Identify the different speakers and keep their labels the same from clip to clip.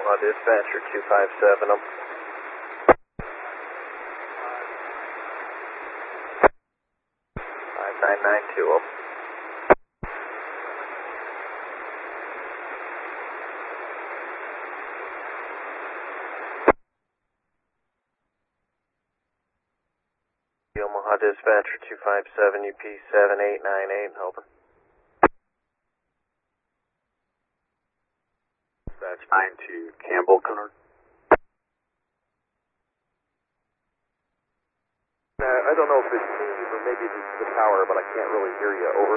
Speaker 1: Omaha Dispatcher 257, 5992. Omaha Dispatcher 257, UP 7898, over.
Speaker 2: Dispatch 92, Campbell, Cunard.
Speaker 1: I don't know if it's me or maybe the tower, but I can't really hear you, over.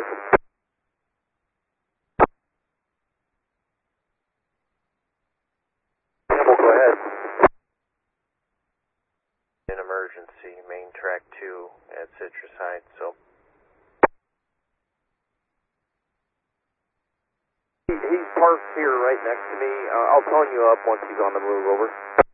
Speaker 1: Campbell, go ahead. An emergency, main track 2 at Citrus Heights, so. He's parked here right next to me. I'll phone you up once he's on the move, over.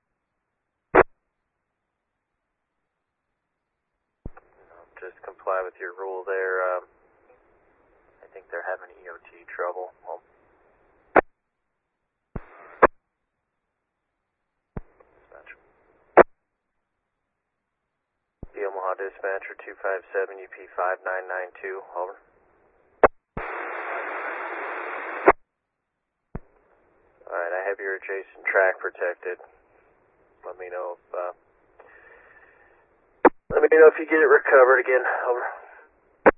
Speaker 1: Just comply with your rule there. I think they're having EOT trouble. Well, dispatcher. The Omaha Dispatcher 257, UP 5992, over. Alright, I have your adjacent track protected. Let me know if you get it recovered again, over.